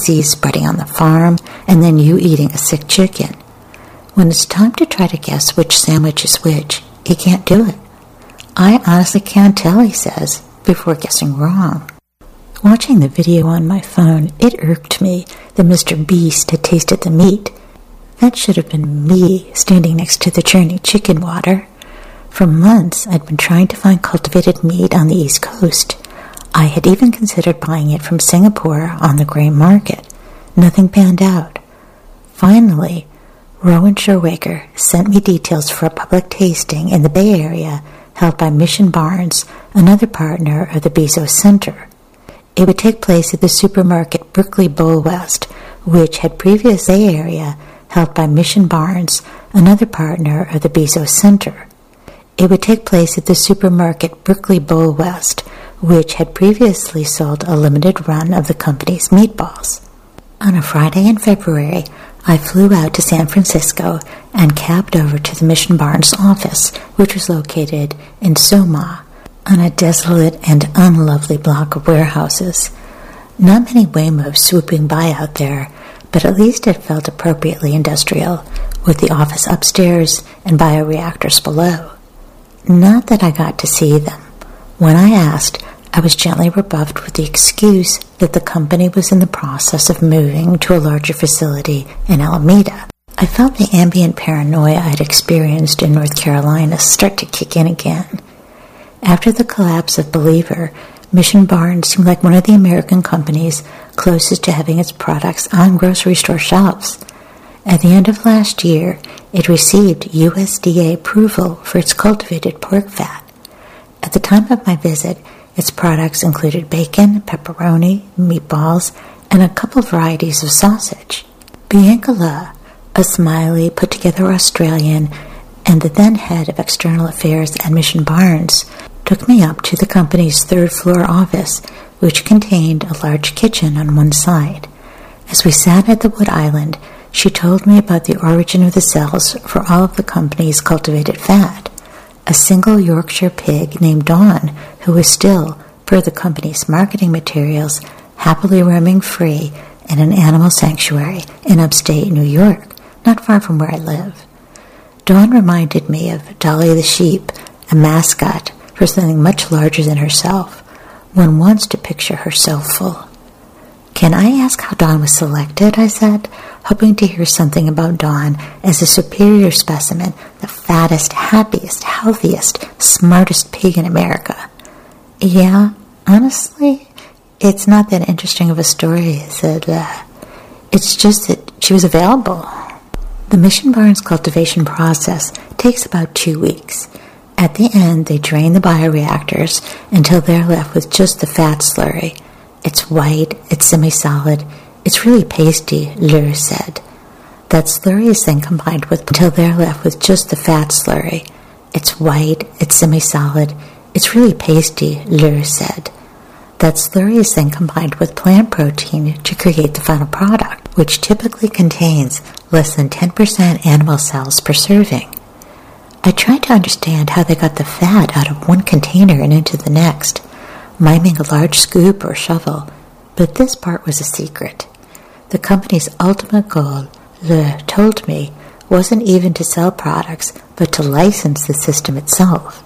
disease spreading on the farm, and then you eating a sick chicken. When it's time to try to guess which sandwich is which, he can't do it. I honestly can't tell, he says, before guessing wrong. Watching the video on my phone, it irked me that Mr. Beast had tasted the meat. That should have been me standing next to the churning chicken water. For months, I'd been trying to find cultivated meat on the East Coast. I had even considered buying it from Singapore on the gray market. Nothing panned out. Finally, Rowan Sherwaker sent me details for a public tasting in the Bay Area held by Mission Barns, another partner of the Bezos Center. It would take place at the supermarket Brickley Bowl West, which had previous Bay Area held by Mission Barns, another partner of the Bezos Center. It would take place at the supermarket Brickley Bowl West, which had previously sold a limited run of the company's meatballs. On a Friday in February, I flew out to San Francisco and cabbed over to the Mission Barnes office, which was located in Soma, on a desolate and unlovely block of warehouses. Not many Waymos swooping by out there, but at least it felt appropriately industrial, with the office upstairs and bioreactors below. Not that I got to see them. When I asked, I was gently rebuffed with the excuse that the company was in the process of moving to a larger facility in Alameda. I felt the ambient paranoia I had experienced in North Carolina start to kick in again. After the collapse of Believer, Mission Barnes seemed like one of the American companies closest to having its products on grocery store shelves. At the end of last year, it received USDA approval for its cultivated pork fat. At the time of my visit, its products included bacon, pepperoni, meatballs, and a couple varieties of sausage. Bianca La, a smiley, put-together Australian, and the then head of external affairs at Mission Barnes, took me up to the company's third-floor office, which contained a large kitchen on one side. As we sat at the wood island, she told me about the origin of the cells for all of the company's cultivated fat. A single Yorkshire pig named Dawn, who was still, per the company's marketing materials, happily roaming free in an animal sanctuary in upstate New York, not far from where I live. Dawn reminded me of Dolly the sheep, a mascot for something much larger than herself. One wants to picture her so full. "Can I ask how Dawn was selected?" I said, hoping to hear something about Dawn as a superior specimen, the fattest, happiest, healthiest, smartest pig in America. "Yeah, honestly, it's not that interesting of a story," I said. It's just that she was available. The Mission Barnes cultivation process takes about 2 weeks. At the end, they drain the bioreactors until they're left with just the fat slurry. It's white, it's semi-solid, it's really pasty, Lure said. That slurry is then combined with until they're left with just the fat slurry. It's white, it's semi-solid, it's really pasty, Lure said. That slurry is then combined with plant protein to create the final product, which typically contains less than 10% animal cells per serving. I tried to understand how they got the fat out of one container and into the next, miming a large scoop or shovel, but this part was a secret. The company's ultimate goal, Le told me, wasn't even to sell products, but to license the system itself.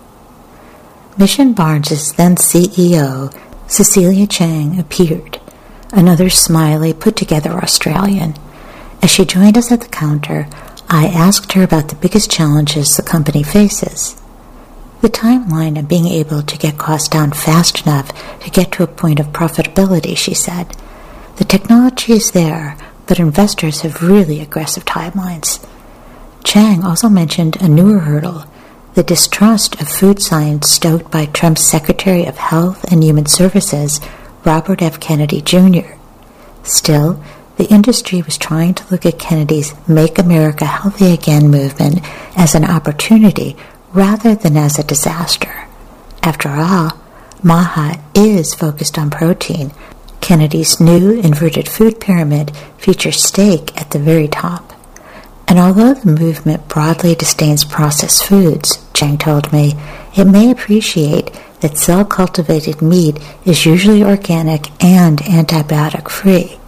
Mission Barnes' then CEO, Cecilia Chang, appeared, another smiley, put-together Australian. As she joined us at the counter, I asked her about the biggest challenges the company faces. The timeline of being able to get costs down fast enough to get to a point of profitability, she said. The technology is there, but investors have really aggressive timelines. Chang also mentioned a newer hurdle, the distrust of food science stoked by Trump's Secretary of Health and Human Services, Robert F. Kennedy Jr. Still, the industry was trying to look at Kennedy's Make America Healthy Again movement as an opportunity rather than as a disaster. After all, MAHA is focused on protein. Kennedy's new inverted food pyramid features steak at the very top. And although the movement broadly disdains processed foods, Chang told me, it may appreciate that cell-cultivated meat is usually organic and antibiotic-free.